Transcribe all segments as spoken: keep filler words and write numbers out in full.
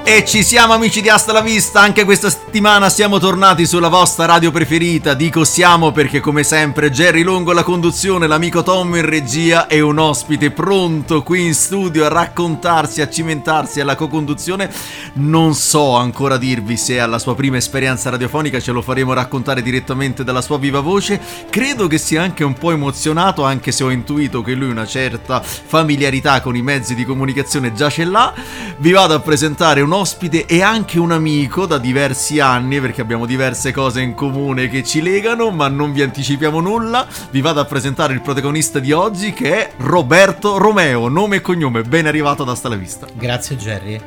E ci siamo amici di Hasta la Vista, anche questa settimana siamo tornati sulla vostra radio preferita. Dico siamo perché come sempre Jerry Longo alla conduzione, l'amico Tom in regia e un ospite pronto qui in studio a raccontarsi, a cimentarsi alla co-conduzione. Non so ancora dirvi se è alla sua prima esperienza radiofonica, ce lo faremo raccontare direttamente dalla sua viva voce. Credo che sia anche un po' emozionato, anche se ho intuito che lui una certa familiarità con i mezzi di comunicazione già ce l'ha. Vi vado a presentare un ospite e anche un amico da diversi anni, perché abbiamo diverse cose in comune che ci legano, ma non vi anticipiamo nulla. Vi vado a presentare il protagonista di oggi, che è Roberto Romeo, nome e cognome. Ben arrivato ad Hasta la Vista. Grazie Jerry.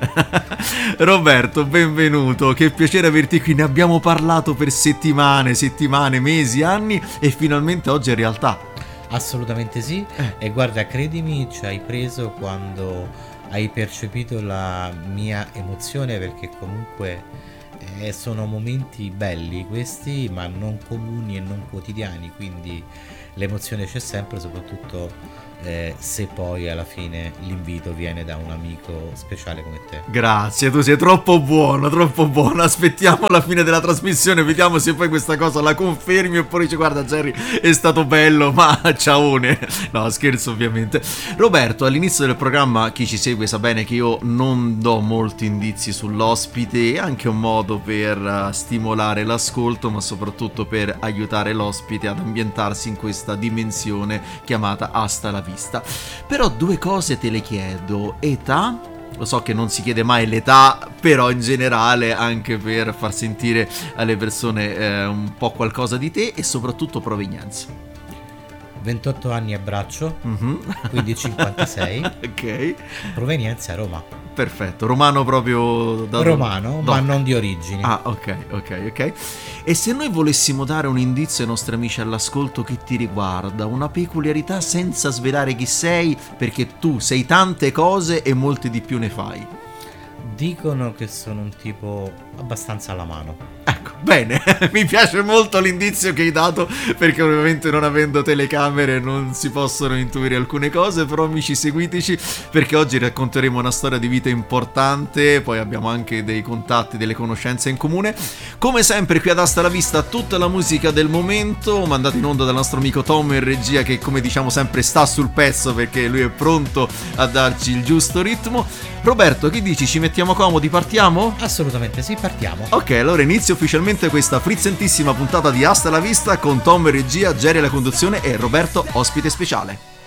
Roberto, benvenuto, che piacere averti qui. Ne abbiamo parlato per settimane, settimane, mesi, anni e finalmente oggi è realtà. Assolutamente sì, eh. E guarda, credimi, ci hai preso quando hai percepito la mia emozione, perché comunque eh, sono momenti belli questi, ma non comuni e non quotidiani, quindi l'emozione c'è sempre, soprattutto eh, se poi alla fine l'invito viene da un amico speciale come te. Grazie, tu sei troppo buono, troppo buono. Aspettiamo la fine della trasmissione, vediamo se poi questa cosa la confermi oppure dici guarda Jerry è stato bello ma ciaone. No, scherzo ovviamente. Roberto, all'inizio del programma chi ci segue sa bene che io non do molti indizi sull'ospite, è anche un modo per stimolare l'ascolto ma soprattutto per aiutare l'ospite ad ambientarsi in questa dimensione chiamata Hasta la Vista. Però due cose te le chiedo: età, lo so che non si chiede mai l'età, però in generale anche per far sentire alle persone eh, un po' qualcosa di te, e soprattutto provenienza. ventotto anni a braccio, mm-hmm. Quindi cinquantasei. Ok. Provenienza Roma. Perfetto, romano proprio da romano, do... ma non di origini. Ah, ok, ok, ok. E se noi volessimo dare un indizio ai nostri amici all'ascolto che ti riguarda, una peculiarità senza svelare chi sei, perché tu sei tante cose e molte di più ne fai. Dicono che sono un tipo abbastanza alla mano. Ecco, bene, mi piace molto l'indizio che hai dato, perché ovviamente non avendo telecamere non si possono intuire alcune cose, però amici seguiteci perché oggi racconteremo una storia di vita importante, poi abbiamo anche dei contatti, delle conoscenze in comune. Come sempre qui ad Hasta la Vista tutta la musica del momento, mandata in onda dal nostro amico Tom in regia, che come diciamo sempre sta sul pezzo perché lui è pronto a darci il giusto ritmo. Roberto, che dici? Ci mettiamo comodi, partiamo? Assolutamente sì, partiamo. Ok, allora inizio ufficialmente questa frizzantissima puntata di Hasta la Vista con Tom in regia, Jerry alla conduzione e Roberto ospite speciale.